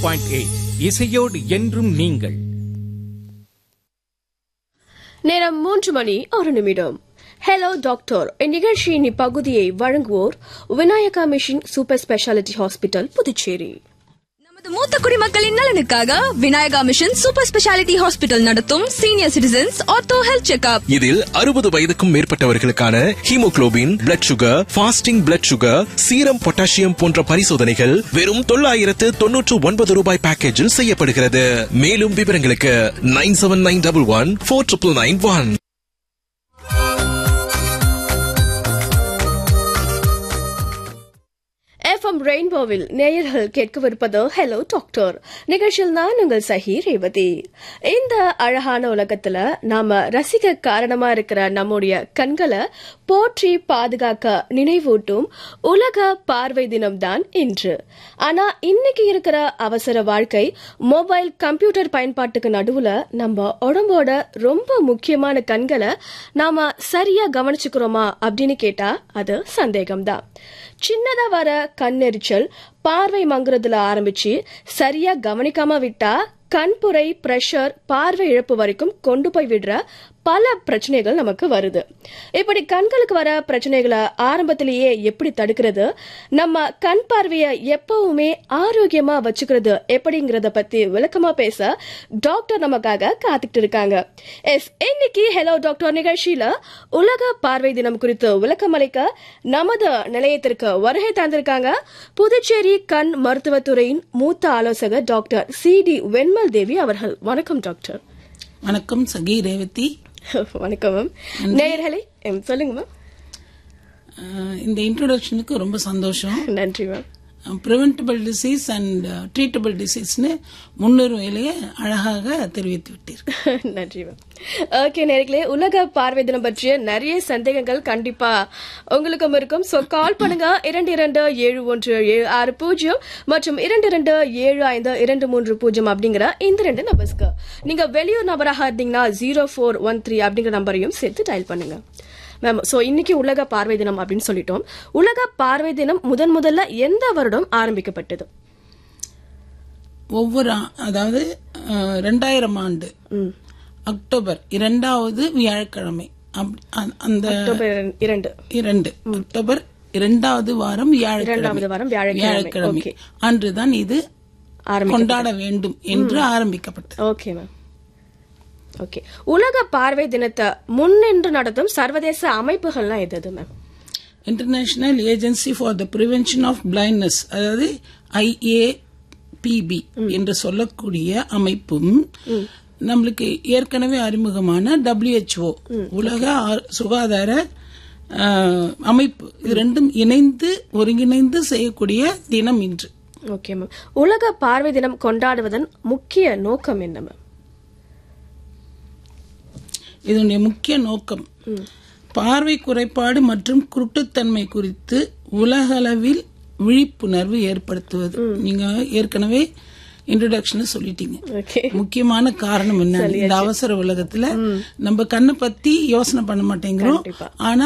91.8 இசையோடு என்றும் நீங்கள். நேரம் 3:01. ஹலோ டாக்டர் இந்நிகழ்ச்சியின் இப்பகுதியை வழங்குவோர் Vinayaka mission super speciality hospital, Puducherry. மூத்த குடிமக்களின் நலனுக்காக Vinayaka mission super speciality hospital நடத்தும் senior citizens ortho health checkup. இதில் 60 வயதுக்கும் மேற்பட்டவர்களுக்கான haemoglobin, blood sugar, fasting blood sugar, serum potassium போன்ற பரிசோதனைகள் வெறும் 999 ரூபாய் பேக்கேஜில் செய்யப்படுகிறது. மேலும் விவரங்களுக்கு 9791149991. FM ரெயின்போவில் நேயர்கள் கேட்கவிருப்பது ஹலோ டாக்டர் நிகழ்ச்சியில் நான் உங்கள் சஹி ரேவதி. இந்த அழகான உலகத்துல நாம ரசிக்க காரணமா இருக்கிற நம்முடைய கண்களை போற்றி பாதுகாக்க நினைவூட்டும் உலக பார்வை தினம் தான் இன்று. ஆனா இன்னைக்கு இருக்கிற அவசர வாழ்க்கை, மொபைல், கம்ப்யூட்டர் பயன்பாட்டுக்கு நடுவுல நம்ம உடம்போட ரொம்ப முக்கியமான கண்களை நாம சரியா கவனிச்சுக்கிறோமா அப்படின்னு கேட்டா அது சந்தேகம்தான். சின்னதா வர கண்ணெரிச்சல், பார்வை மங்குறதுல ஆரம்பிச்சு சரியா கவனிக்காம விட்டா கண்புரை, பிரஷர், பார்வை இழப்பு வரைக்கும் கொண்டு போய் விடுற பல பிரச்சனைகள் நமக்கு வருது. இப்படி கண்களுக்கு வர பிரச்சனைகளை ஆரம்பத்திலேயே எப்படி தடுக்கிறது, நம்ம கண் பார்வையை எப்பவுமே ஆரோக்கியமா வச்சுக்கிறது எப்படிங்கறத பத்தி விளக்கமா பேச டாக்டர் நமக்காக காத்துக்கிட்டு இருக்காங்க. இன்னைக்கு ஹலோ டாக்டர் நிகழ்ச்சியில உலக பார்வை தினம் குறித்து விளக்கமளிக்க நமது நிலையத்திற்கு வருகை தந்திருக்காங்க புதுச்சேரி கண் மருத்துவத்துறையின் மூத்த ஆலோசகர் டாக்டர் CD வெண்மல் தேவி அவர்கள். வணக்கம் டாக்டர். வணக்கம் சகி ரேவதி. வணக்கம் மேம். நேயர்களே சொல்லுங்க மேம். இந்த இன்ட்ரோடக்ஷனுக்கு ரொம்ப சந்தோஷம். நன்றி மேம். பிரிவென்டபிள் டிசீஸ் அண்ட் ட்ரீட்டபிள் டிசீஸ்னு முன்னுரிமையிலேயே அழகாக தெரிவித்து விட்டீர்கள். நன்றி மேம். ஓகே நேயர்களே, உலக பார்வை தினம் பற்றிய நிறைய சந்தேகங்கள் கண்டிப்பா உங்களுக்கும் இருக்கும். சோ கால் பண்ணுங்க 227176 மற்றும் 227523 அப்படிங்கிற இந்த 2 நம்பர்ஸ்க்கு. நீங்க வெளியூர் நபராக இருந்தீங்கன்னா 0413 அப்படிங்கிற நம்பரையும் சேர்த்து டயல் பண்ணுங்க மேம். சோ இன்னைக்கு உலக பார்வை தினம் அப்படின்னு சொல்லிட்டோம். உலக பார்வை தினம் முதல்ல எந்த வருடம் ஆரம்பிக்கப்பட்டது? அதாவது 2000 ஆண்டு அக்டோபர் 2வது வியாழக்கிழமை, அந்த அக்டோபர் 2வது வாரம் வியாழக்கிழமை அன்றுதான் இது கொண்டாட வேண்டும் என்று ஆரம்பிக்கப்பட்டது. Okay ma'am. ஓகே, உலக பார்வை தினத்தை முன்னின்று நடத்தும் சர்வதேச அமைப்புகள்லாம் எது ma'am? International agency for the prevention of blindness, அதாவது IAPB என்று சொல்லக்கூடிய அமைப்பும், நம்மளுக்கு ஏற்கனவே அறிமுகமான WHO உலக சுகாதார அமைப்பு, இது ரெண்டும் இணைந்து ஒருங்கிணைந்து செய்யக்கூடிய தினம் இன்று. Okay ma'am. உலக பார்வை தினம் கொண்டாடுவதன் முக்கிய நோக்கம் என்ன மேம்? இதனுடைய முக்கிய நோக்கம் பார்வை குறைபாடு மற்றும் குருட்டுத்தன்மை குறித்து உலகளவில் விழிப்புணர்வு ஏற்படுத்துவது. நீங்க ஏற்கனவே இன்ட்ரோடக்ஷன் சொல்லிட்டீங்க. முக்கியமான காரணம் என்ன? இந்த அவசர உலகத்துல நம்ம கண்ணை பத்தி யோசனை பண்ண மாட்டேங்கிறோம். ஆனா